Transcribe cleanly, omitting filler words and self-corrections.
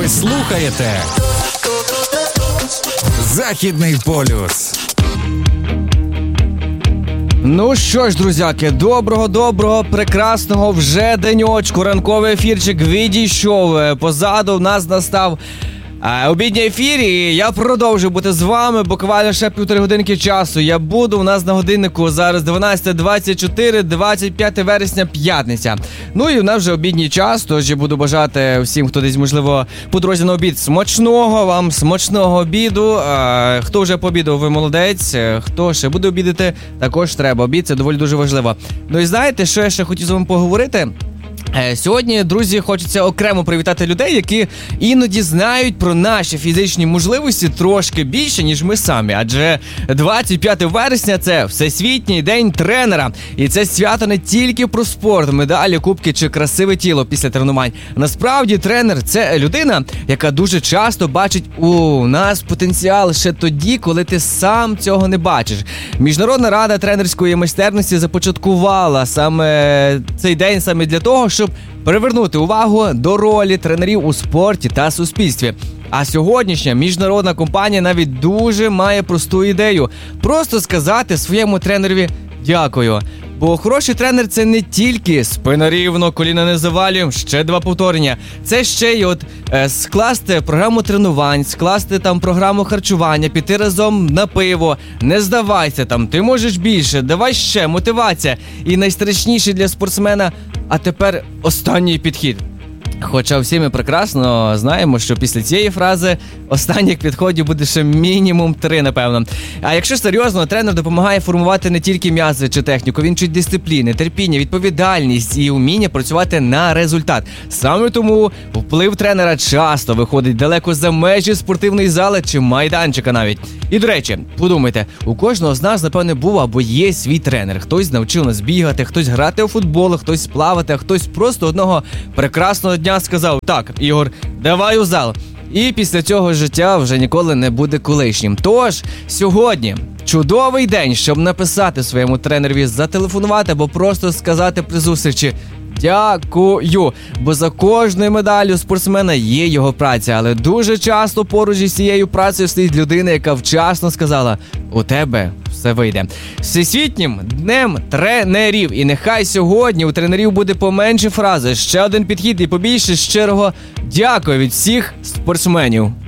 Ви слухаєте Західний полюс. Ну що ж, друзяки, доброго, прекрасного вже денечку. Ранковий ефірчик відійшов. Позаду в нас настав обідній ефір, і я продовжу бути з вами буквально ще півтори годинки часу. Я буду, у нас на годиннику зараз 12:24, 25 вересня, п'ятниця. Ну і у нас вже обідній час, тож я буду бажати всім, хто десь, можливо, по дорозі на обід, смачного вам, смачного обіду. Хто вже пообідав, ви молодець. Хто ще буде обідати, також треба. Обід – це доволі дуже важливо. Ну і знаєте, що я ще хотів з вами поговорити? Сьогодні, друзі, хочеться окремо привітати людей, які іноді знають про наші фізичні можливості трошки більше, ніж ми самі. Адже 25 вересня – це Всесвітній день тренера. І це свято не тільки про спорт, медалі, кубки чи красиве тіло після тренувань. Насправді, тренер – це людина, яка дуже часто бачить у нас потенціал ще тоді, коли ти сам цього не бачиш. Міжнародна рада тренерської майстерності започаткувала саме цей день саме для того, щоб привернути увагу до ролі тренерів у спорті та суспільстві. А сьогоднішня міжнародна компанія навіть дуже має просту ідею – просто сказати своєму тренерові «дякую». Бо хороший тренер – це не тільки спина рівно, коліна не завалюємо, ще 2 повторення. Це ще й скласти програму тренувань, скласти там програму харчування, піти разом на пиво. Не здавайся там, ти можеш більше, давай ще, мотивація. І найстрашніше для спортсмена, а тепер останній підхід. Хоча всі ми прекрасно знаємо, що після цієї фрази останніх підходів буде ще мінімум 3, напевно. А якщо серйозно, тренер допомагає формувати не тільки м'язи чи техніку, він вчить дисципліни, терпіння, відповідальність і вміння працювати на результат. Саме тому вплив тренера часто виходить далеко за межі спортивної зали чи майданчика навіть. І, до речі, подумайте, у кожного з нас, напевне, був або є свій тренер. Хтось навчив нас бігати, хтось грати у футбол, хтось плавати, а хтось просто одного прекрасного дня сказав: «Так, Ігор, давай у зал». І після цього життя вже ніколи не буде колишнім. Тож, сьогодні чудовий день, щоб написати своєму тренерові, зателефонувати або просто сказати при зустрічі «дякую», бо за кожною медаллю спортсмена є його праця, але дуже часто поруч із цією працею стоїть людина, яка вчасно сказала «у тебе все вийде». Всесвітнім днем тренерів. І нехай сьогодні у тренерів буде поменше фрази, ще один підхід і побільше щирого «дякую» від всіх спортсменів.